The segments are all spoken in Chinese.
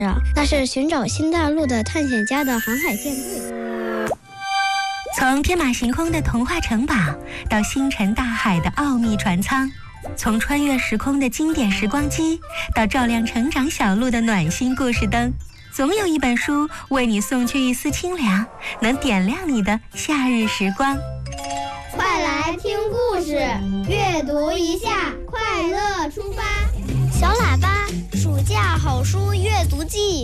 那是寻找新大陆的探险家的航海舰队。 从天马行空的童话城堡到星辰大海的奥秘船舱，从穿越时空的经典时光机到照亮成长小路的暖心故事灯，总有一本书为你送去一丝清凉，能点亮你的夏日时光。 快来听故事，阅读一下，快乐出发。 小喇叭暑假好书阅读记。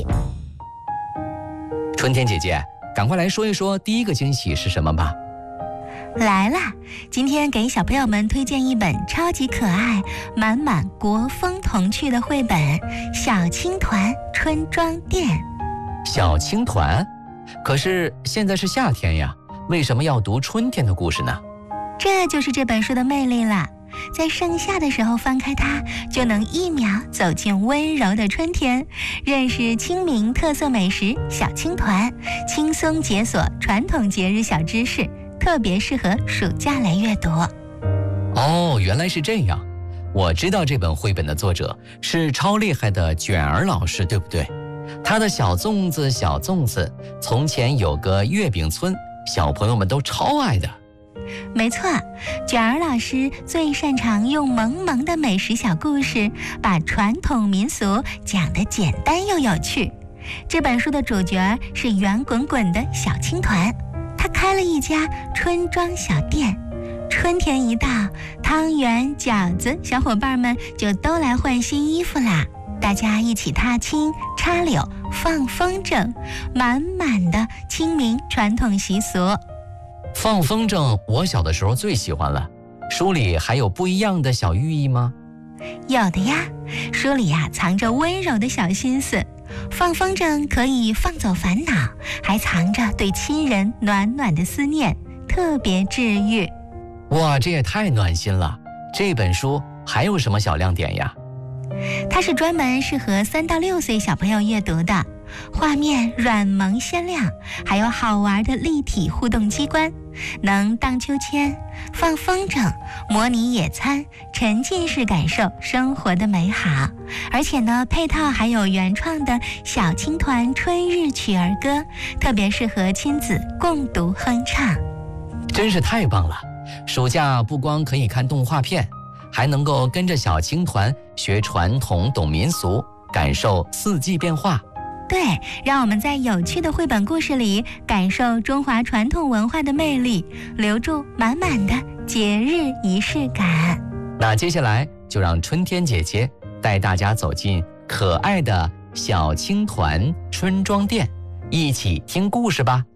春天姐姐，赶快来说一说第一个惊喜是什么吧。 来啦，今天给小朋友们推荐一本超级可爱、满满国风童趣的绘本《小青团春装店》。 小青团？可是现在是夏天呀，为什么要读春天的故事呢？ 这就是这本书的魅力了。在盛夏的时候翻开它，就能一秒走进温柔的春天，认识清明特色美食小青团，轻松解锁传统节日小知识，特别适合暑假来阅读。 哦，原来是这样。我知道这本绘本的作者是超厉害的卷儿老师，对不对？他的小粽子小粽子，从前有个月饼村，小朋友们都超爱的。 没错，卷儿老师最擅长用萌萌的美食小故事，把传统民俗讲得简单又有趣。这本书的主角是圆滚滚的小青团，他开了一家春装小店。春天一到，汤圆、饺子，小伙伴们就都来换新衣服啦。大家一起踏青、插柳、放风筝，满满的清明传统习俗。 放风筝，我小的时候最喜欢了。书里还有不一样的小寓意吗？ 有的呀，书里藏着温柔的小心思。放风筝可以放走烦恼，还藏着对亲人暖暖的思念，特别治愈。 哇，这也太暖心了！这本书还有什么小亮点呀？ 它是专门适合3到6岁小朋友阅读的，画面软萌鲜亮，还有好玩的立体互动机关，能荡秋千、放风筝、模拟野餐，沉浸式感受生活的美好。而且呢，配套还有原创的小青团春日曲儿歌，特别适合亲子共读哼唱。 真是太棒了！暑假不光可以看动画片，还能够跟着小青团学传统懂民俗，感受四季变化。 对，让我们在有趣的绘本故事里感受中华传统文化的魅力，留住满满的节日仪式感。 那接下来就让春天姐姐带大家走进可爱的小青团春装店，一起听故事吧。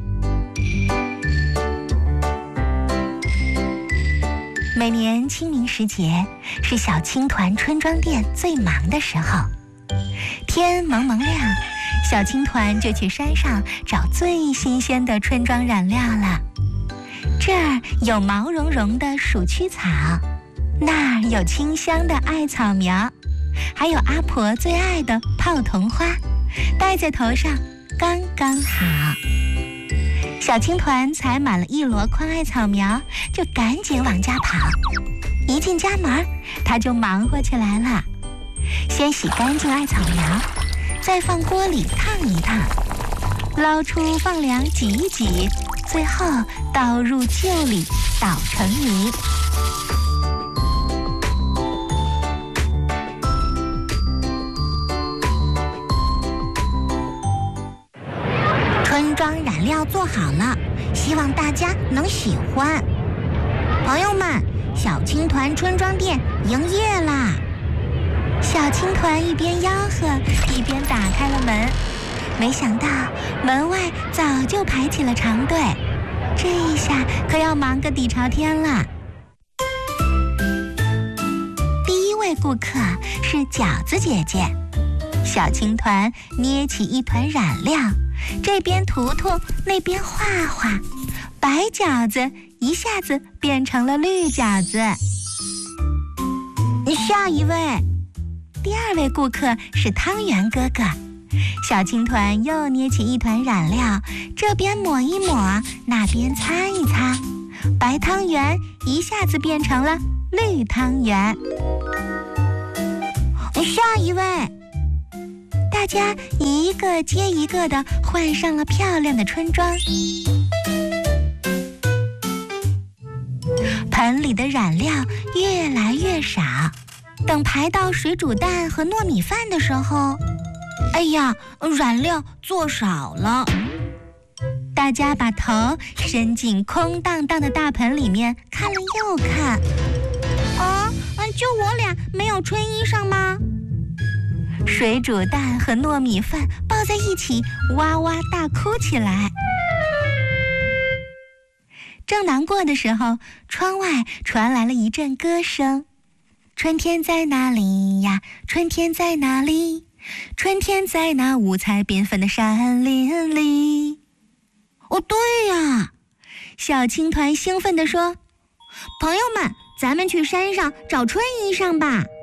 每年清明时节是小青团春装店最忙的时候，天蒙蒙亮，小青团就去山上找最新鲜的春装染料了。这儿有毛茸茸的鼠曲草，那儿有清香的艾草苗，还有阿婆最爱的泡桐花，戴在头上刚刚好。小青团采满了1箩筐艾草苗，就赶紧往家跑。一进家门，他就忙活起来了。先洗干净艾草苗，再放锅里烫一烫，捞出放凉挤一挤，最后倒入臼里捣成泥。春装染料做好了，希望大家能喜欢。朋友们，小青团春装店营业啦！小青团一边吆喝，一边打开了门。没想到门外早就排起了长队，这一下可要忙个底朝天了。第一位顾客是饺子姐姐。小青团捏起一团染料，这边涂涂，那边画画，白饺子一下子变成了绿饺子。下一位，第2位顾客是汤圆哥哥。小青团又捏起一团染料，这边抹一抹，那边擦一擦，白汤圆一下子变成了绿汤圆。下一位，大大家一个接一个地换上了漂亮的春装。盆里的染料越来越少，等排到水煮蛋和糯米饭的时候，哎呀，染料做少了。大家把头伸进空荡荡的大盆里面，看了又看。就我俩没有春衣裳吗？水煮蛋和糯米饭抱在一起，哇哇大哭起来。正难过的时候，窗外传来了一阵歌声：春天在哪里呀？春天在哪里？春天在那五彩缤纷的山林里。对呀！小青团兴奋地说：朋友们，咱们去山上找春衣裳吧。